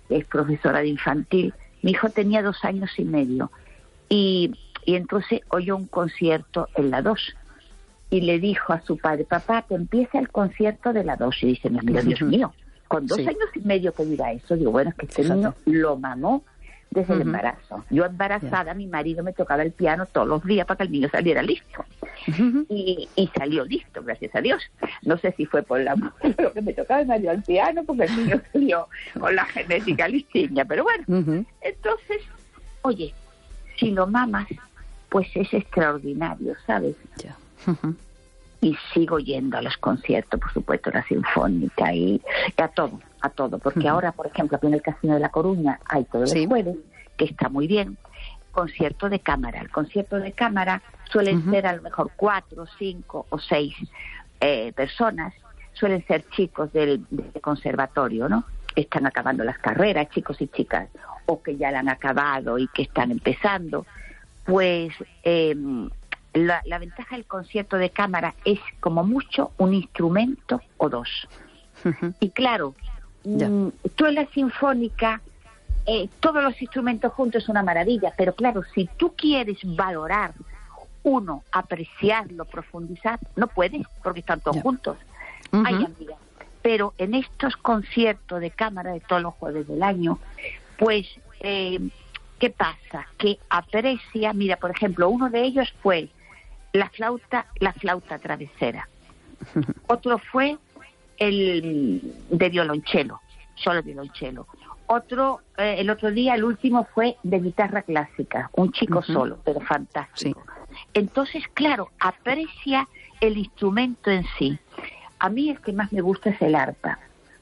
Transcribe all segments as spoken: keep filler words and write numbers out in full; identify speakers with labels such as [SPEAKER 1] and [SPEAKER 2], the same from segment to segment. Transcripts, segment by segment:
[SPEAKER 1] que es profesora de infantil. Mi hijo tenía dos años y medio y, y entonces oyó un concierto en la dos y le dijo a su padre, papá, que empiece el concierto de la dos. Y dice, mira, Dios mío, con dos sí. años y medio que dirá eso. Digo, bueno, es que este Fíjate. niño lo mamó desde uh-huh. el embarazo. Yo embarazada, yeah. mi marido me tocaba el piano todos los días para que el niño saliera listo. Uh-huh. Y, y salió listo, gracias a Dios. No sé si fue por la lo que me tocaba el marido al piano, porque el niño salió con la genética listiña. Pero bueno, uh-huh. entonces, oye, si lo mamas, pues es extraordinario, ¿sabes?
[SPEAKER 2] Yeah. Uh-huh.
[SPEAKER 1] Y sigo yendo a los conciertos, por supuesto, la Sinfónica y, y a todo, a todo. Porque uh-huh. ahora, por ejemplo, aquí en el Casino de La Coruña hay todos sí. los jueves, que está muy bien, concierto de cámara. El concierto de cámara suelen uh-huh. ser a lo mejor cuatro, cinco o seis eh, personas. Suelen ser chicos del, del conservatorio, ¿no? Están acabando las carreras, chicos y chicas, o que ya la han acabado y que están empezando. Pues... Eh, La, la ventaja del concierto de cámara es como mucho un instrumento o dos. Uh-huh. Y claro, yeah. mmm, tú en la sinfónica, eh, todos los instrumentos juntos es una maravilla, pero claro, si tú quieres valorar uno, apreciarlo, profundizar, no puedes, porque están todos yeah. juntos. Uh-huh. Ay, amiga. Pero en estos conciertos de cámara de todos los jueves del año, pues, eh, ¿qué pasa? Que aprecia, mira, por ejemplo, uno de ellos fue la flauta, la flauta travesera. Otro fue el de violonchelo, solo violonchelo. Otro, eh, el otro día, el último fue de guitarra clásica, un chico uh-huh. solo, pero fantástico. Sí. Entonces, claro, aprecia el instrumento en sí. A mí el que más me gusta es el arpa.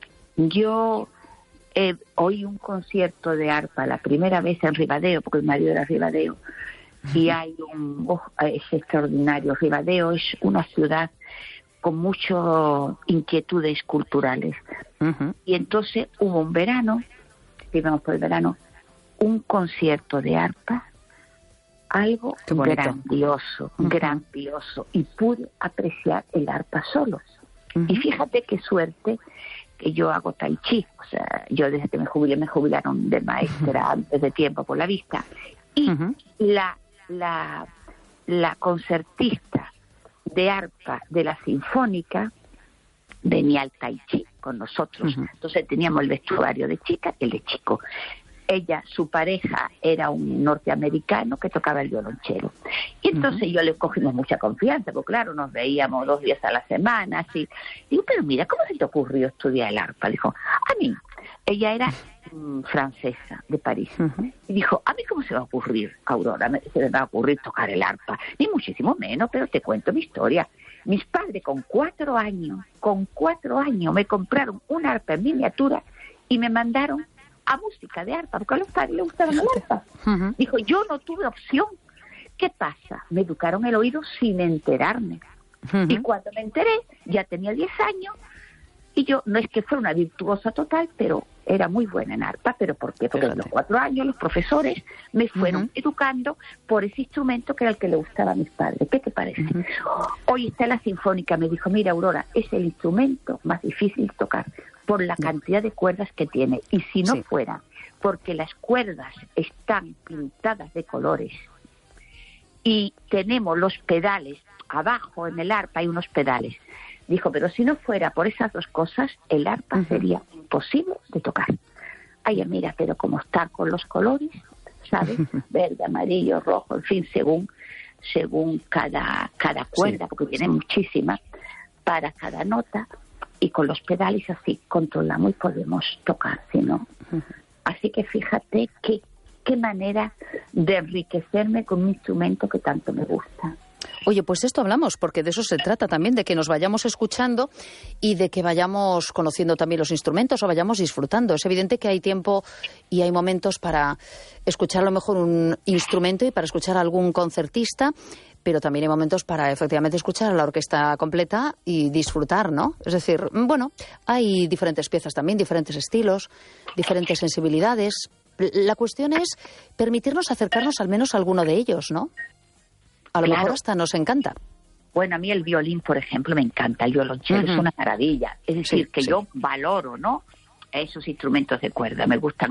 [SPEAKER 1] Yo eh, oí un concierto de arpa la primera vez en Ribadeo, porque mi marido era Ribadeo, y hay un... Oh, es extraordinario. Ribadeo es una ciudad con muchas inquietudes culturales. Uh-huh. Y entonces hubo un verano, íbamos por el verano, un concierto de arpa, algo grandioso, uh-huh. grandioso, y pude apreciar el arpa solos. Uh-huh. Y fíjate qué suerte que yo hago tai chi, o sea, yo desde que me jubilé, me jubilaron de maestra uh-huh. antes de tiempo por la vista, y uh-huh. la La, la concertista de arpa de la Sinfónica venía al tai chi con nosotros. Uh-huh. Entonces teníamos el vestuario de chica y el de chico. Ella, su pareja, era un norteamericano que tocaba el violonchelo. Y entonces uh-huh. yo le cogimos mucha confianza, porque claro, nos veíamos dos días a la semana, así. Digo, pero mira, ¿cómo se te ocurrió estudiar el arpa? Dijo, a mí. Ella era mm, francesa, de París. Uh-huh. Y dijo, a mí cómo se va a ocurrir, Aurora, me, se me va a ocurrir tocar el arpa. Ni muchísimo menos, pero te cuento mi historia. Mis padres con cuatro años, con cuatro años, me compraron un arpa en miniatura y me mandaron a música de arpa, porque a los padres les gustaba el arpa. Uh-huh. Dijo, yo no tuve opción. ¿Qué pasa? Me educaron el oído sin enterarme. Uh-huh. Y cuando me enteré, ya tenía diez años, y yo, no es que fuera una virtuosa total, pero era muy buena en arpa. ¿Pero por qué? Porque a los cuatro años los profesores me fueron uh-huh. educando por ese instrumento que era el que le gustaba a mis padres. ¿Qué te parece? Uh-huh. Hoy está la Sinfónica, me dijo, mira, Aurora, es el instrumento más difícil de tocar por la cantidad de cuerdas que tiene. Y si no sí. fuera porque las cuerdas están pintadas de colores y tenemos los pedales, abajo en el arpa hay unos pedales. Dijo, pero si no fuera por esas dos cosas, el arpa uh-huh. sería imposible de tocar. Ay, mira, pero como está con los colores, ¿sabes? Verde, amarillo, rojo, en fin, según según cada, cada cuerda, sí. porque tiene muchísimas, para cada nota, y con los pedales así controlamos y podemos tocar, ¿sí, no? Uh-huh. Así que fíjate qué, qué manera de enriquecerme con un instrumento que tanto me gusta.
[SPEAKER 2] Oye, pues esto hablamos, porque de eso se trata también, de que nos vayamos escuchando y de que vayamos conociendo también los instrumentos o vayamos disfrutando. Es evidente que hay tiempo y hay momentos para escuchar a lo mejor un instrumento y para escuchar a algún concertista, pero también hay momentos para efectivamente escuchar a la orquesta completa y disfrutar, ¿no? Es decir, bueno, hay diferentes piezas también, diferentes estilos, diferentes sensibilidades. La cuestión es permitirnos acercarnos al menos a alguno de ellos, ¿no? A lo claro. mejor hasta nos encanta.
[SPEAKER 1] Bueno, a mí el violín, por ejemplo, me encanta. El violonchelo uh-huh. es una maravilla. Es decir, sí, que sí. yo valoro, ¿no?, esos instrumentos de cuerda. Me gustan